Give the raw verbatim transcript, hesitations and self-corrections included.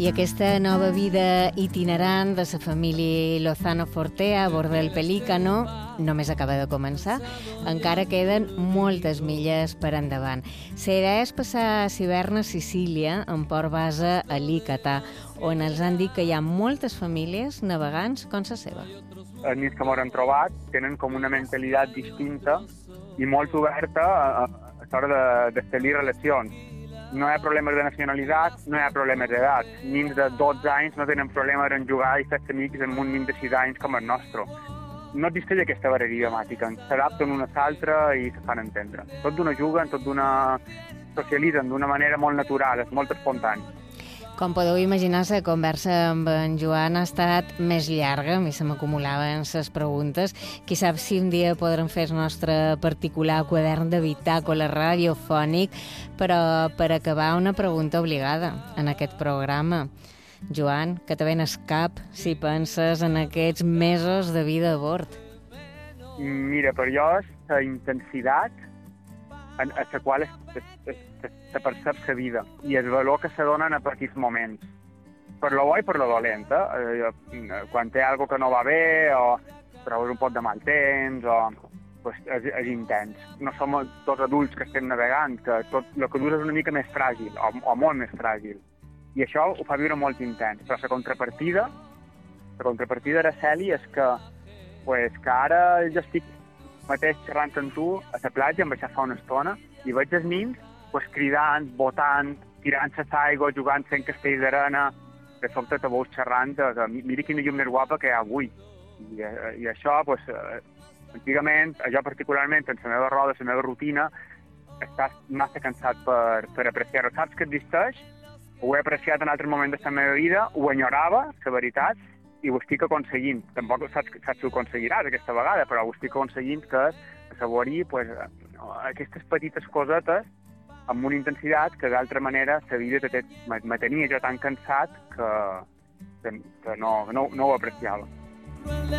I aquesta nova vida itinerant de la família Lozano Fortea a bord del Pelícano només acaba de començar. Encara queden moltes milles per endavant. La idea és passar l'hivern a Sicília, en port base a Licata, on els han dit que hi ha moltes famílies navegants com la seva. Els nens que m'han trobat tenen com una mentalitat distinta i molt oberta a, a l'hora de- d'establir relacions. No hi ha problemes de nacionalitat, no hi ha problemes d'edat. Nens de dotze anys no tenen problemes en jugar i fer-se amics amb un nen de sis anys com el nostre. No existeix aquesta barrera idiomàtica. S'adapten una a l'altra i se fan entendre. Tot d'una juguen, tot d'una socialitzen d'una manera molt natural, és molt espontani. Com podeu imaginar, la conversa amb en Joan ha estat més llarga, a mi se m'acumulaven les preguntes. Qui sap si un dia podrem fer el nostre particular quadern de bitàcola radiofònic, però per acabar una pregunta obligada en aquest programa. Joan, que te ven el cap si penses en aquests mesos de vida a bord. Mira, per jo és la intensitat en a la qual es, es, es, es, se percep la vida i el valor que se donen a petits moments. Per lo bo i per lo dolent, eh? Eh, Quan té alguna que no va bé o trobes un pot de mal temps o pues, és, és intens. No som tots adults que estem navegant, que tot el que dura és una mica més fràgil o, o molt més fràgil. I això ho fa viure molt intens. Però la contrapartida, la contrapartida, Araceli, és que, pues, que ara jo estic mateix xerrant amb tu a la platja, em vaig fa una estona, i veig els nins pues, cridant, botant, tirant-se a l'aigua, jugant fent castells d'arena. De sobte te veus xerrant que, que mira quina llum més guapa que hi ha avui. I, eh, i això, pues, eh, antigament, jo particularment, en la meva roda, la meva rutina, estàs massa cansat per, per apreciar-ho. Saps que existeix? Ho he apreciat en altres moments de la meva vida, ho enyorava, la veritat, i ho estic aconseguint. Tampoc saps, saps si ho aconseguiràs aquesta vegada, però ho estic aconseguint, que és assaborir pues, aquestes petites cosetes amb una intensitat que d'altra manera la vida te, me tenia jo tan cansat que, que, que no, no, no ho apreciava.